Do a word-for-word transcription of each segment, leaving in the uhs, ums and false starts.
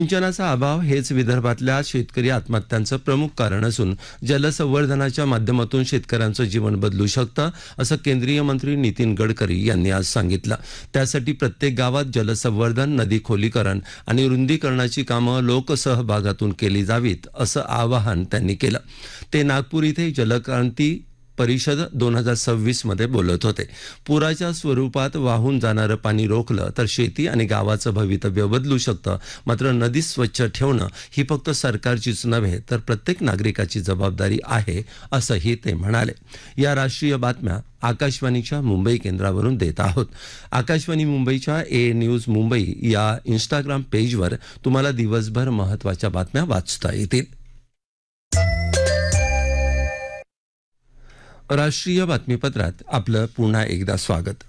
सिंचनाचा अभाव हेच विदर्भातल्या शेतकरी आत्महत्यांचं प्रमुख कारण असून जलसंवर्धनाच्या माध्यमातून शेतकऱ्यांचं जीवन बदलू शकतं असं केंद्रीय मंत्री नितीन गडकरी यांनी आज सांगितलं। त्यासाठी प्रत्येक गावात जलसंवर्धन, नदी खोलीकरण आणि रुंदीकरणाची कामं लोकसहभागातून केली जावीत असं आवाहन त्यांनी केलं। ते नागपूर इथे जलक्रांती परिषद दोन हजार सव्वीस मध्ये बोलत होते। पुराच्या स्वरूपात वाहून जाणारं पाणी रोखलं तर शेती आणि गावाचं भवितव्य बदलू शकतं। मात्र नदी स्वच्छ ठेवणं ही फक्त सरकारचीच नव्हे तर प्रत्येक नागरिकाची जबाबदारी आहे असंही ते म्हणाले। या राष्ट्रीय बातम्या आकाशवाणीच्या मुंबई केंद्रावरून देत आहोत। आकाशवाणी मुंबईच्या ए न्यूज मुंबई या इंस्टाग्राम पेजवर तुम्हाला दिवसभर महत्त्वाच्या बातम्या वाचता येतील। राष्ट्रीय बातमीपत्रात आपलं पुन्हा एकदा स्वागत।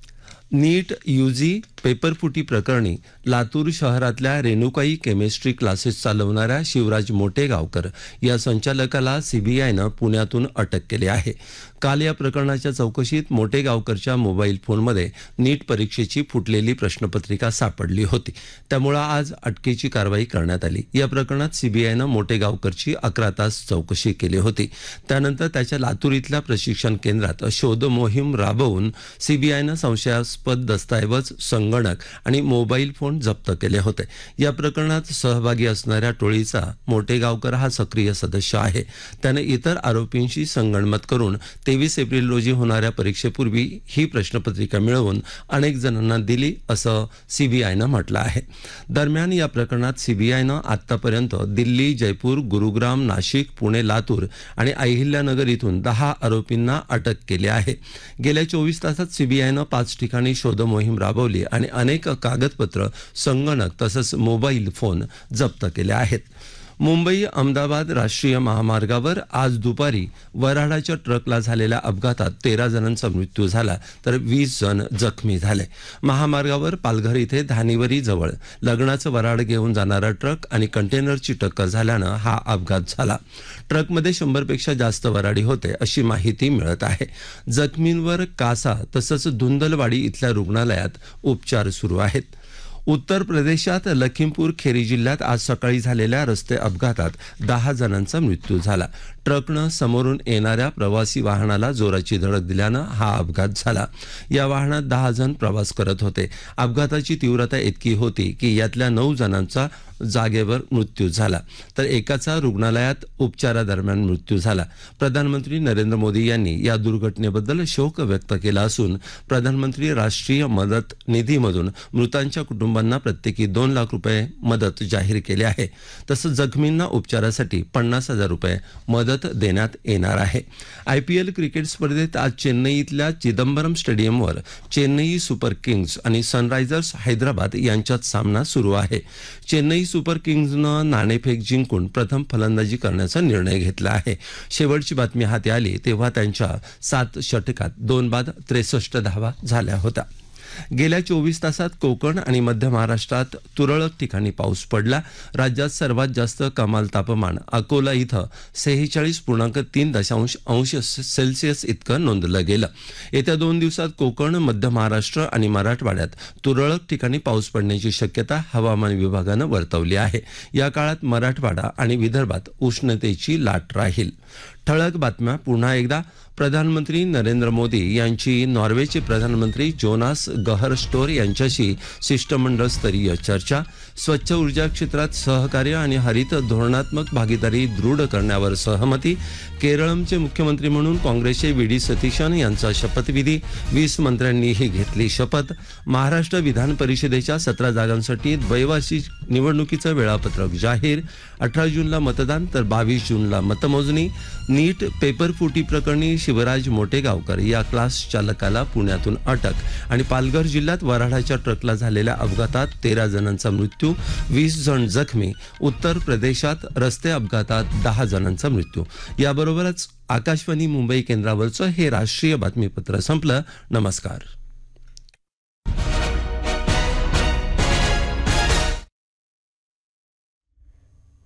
नीट यूजी पेपरफुटी प्रकरणी लातूर शहरातल्या रेणुकाई केमिस्ट्री क्लासेस चालवणाऱ्या शिवराज मोटेगावकर या संचालकाला सीबीआयनं पुण्यातून अटक केली आहे। काल या प्रकरणाच्या चौकशीत मोटेगावकरच्या मोबाईल फोनमध्ये नीट परीक्षेची फुटलेली प्रश्नपत्रिका सापडली होती। त्यामुळे आज अटकेची कारवाई करण्यात आली। या प्रकरणात सीबीआयनं मोटेगावकरची अकरा तास चौकशी केली होती। त्यानंतर त्याच्या लातूर इथल्या प्रशिक्षण केंद्रात शोध मोहीम राबवून सीबीआयनं संशयास्पद दस्तऐवज, संगणक आणि मोबाईल फोन जप्त केले होते। या प्रकरणात सहभागी असणाऱ्या टोळीचा मोटेगावकर हा सक्रिय सदस्य आहे। त्याने इतर आरोपींशी संगनमत करून तेवीस एप्रिल रोजी होणाऱ्या परीक्षेपूर्वी ही प्रश्नपत्रिका मिळवून अनेक जणांना दिली असं सीबीआयनं म्हटलं आहे। दरम्यान या प्रकरणात सीबीआयनं आतापर्यंत दिल्ली, जयपूर, गुरुग्राम, नाशिक, पुणे, लातूर आणि अहिल्यानगर इथून दहा आरोपींना अटक केली आहे। गेल्या चोवीस तासात सीबीआयनं पाच ठिकाणी शोध मोहीम राबवली आणि अनेक कागदपत्र, संगणक तसंच मोबाईल फोन जप्त केले आहेत। मुंबई अहमदाबाद राष्ट्रीय महामार्गावर आज दुपारी वऱ्हाडाच्या ट्रकला झालेल्या अपघातात तेरा जणांचा मृत्यू झाला तर वीस जण जखमी झाले। महामार्गावर पालघर इथे धानिवरी जवळ लग्नाचं वऱ्हाड घेऊन जाणारा ट्रक आणि कंटेनरची टक्कर झाल्यानं हा अपघात झाला। ट्रकमध्ये शंभर पेक्षा जास्त वऱ्हाडी होते अशी माहिती मिळत आहे। जखमींवर कासा तसंच धुंदलवाडी इथल्या रुग्णालयात उपचार सुरू आहेत। उत्तर प्रदेशात लखीमपूर खेरी जिल्ह्यात आज सकाळी झालेल्या रस्ते अपघातात दहा जणांचा मृत्यू झाला। ट्रकनं समोरून येणाऱ्या प्रवासी वाहनाला जोराची धडक दिल्यानं हा अपघात झाला। या वाहनात दहा जण प्रवास करत होते। अपघाताची तीव्रता इतकी होती की यातल्या नऊ जणांचा जागेवर मृत्यू झाला तर एकाचा रुग्णालयात उपचारादरम्यान मृत्यू झाला। प्रधानमंत्री नरेंद्र मोदी यांनी या दुर्घटनेबद्दल शोक व्यक्त केला असून प्रधानमंत्री राष्ट्रीय मदत निधीमधून मृतांच्या कुटुंबांना प्रत्येकी दोन लाख रुपये मदत जाहीर केली आहे। तसंच जखमींना उपचारासाठी पन्नास हजार रुपये मदत देण्यात येणार आहे। आयपीएल क्रिकेट स्पर्धेत आज चेन्नईतल्या चिदंबरम स्टेडियमवर चेन्नई सुपर किंग्ज आणि सनरायझर्स हैदराबाद यांच्यात सामना सुरू आहे। चेन्नई सुपर किंग्जनं नाणेफेक जिंकून प्रथम फलंदाजी करण्याचा निर्णय घेतला आहे। शेवटची बातमी हाती आली तेव्हा त्यांच्या सात षटकात दोन बाद त्रेसष्ट धावा झाल्या होत्या। गेल्या चोवीस तासात कोकण आणि मध्य महाराष्ट्रात तुरळक ठिकाणी पाऊस पडला। राज्यात सर्वात जास्त कमाल तापमान अकोला इथं सेहेचाळीस पूर्णांक तीन दशांश अंश सेल्सिअस इतकं नोंदलं गेलं। येत्या दोन दिवसात कोकण, मध्य महाराष्ट्र आणि मराठवाड्यात तुरळक ठिकाणी पाऊस पडण्याची शक्यता हवामान विभागानं वर्तवली आहे। या काळात मराठवाडा आणि विदर्भात उष्णतेची लाट राहील। ठळक बातम्या पुन्हा एकदा। प्रधानमंत्री नरेंद्र मोदी यांची नॉर्वेचे प्रधानमंत्री जोनास गहर स्टोर यांच्याशी शिष्टमंडळ स्तरीय चर्चा। स्वच्छ ऊर्जा क्षेत्रात सहकार्य आणि हरित धोरणात्मक भागीदारी दृढ करण्यावर सहमती। केरळचे मुख्यमंत्री म्हणून काँग्रेसचे व्ही डी सतीशन यांचा शपथविधी। वीस मंत्र्यांनीही घेतली शपथ। महाराष्ट्र विधान परिषदेच्या सतरा जागांसाठी द्वैवार्षिक निवडणुकीचं वेळापत्रक जाहीर। अठरा जूनला मतदान तर बावीस जूनला मतमोजणी। नीट पेपरफुटी प्रकरणी शिवराज मोटेगावकर या क्लास चालकाला पुण्यातून अटक आणि पालघर जिल्ह्यात वऱ्हाडाच्या ट्रकला झालेल्या अपघातात तेरा जणांचा मृत्यू, वीस जण जखमी। उत्तर प्रदेशात रस्ते अपघातात दहा जणांचा मृत्यू। याबरोबरच आकाशवाणी मुंबई केंद्रावरचं हे राष्ट्रीय बातमीपत्र संपलं। नमस्कार।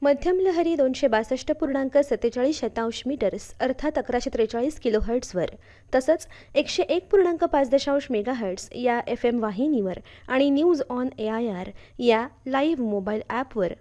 मध्यम लहरी दोनशे बासष्ट पूर्णांक सत्तेचाळीस शतांश मीटर्स अर्थात अकराशे त्रेचाळीस किलो हर्ट्सवर तसंच एकशे एक पूर्णांक पाच दशांश मेगा हर्ट्स या एफ एम वाहिनीवर आणि news on A I R या लाईव्ह मोबाईल ॲपवर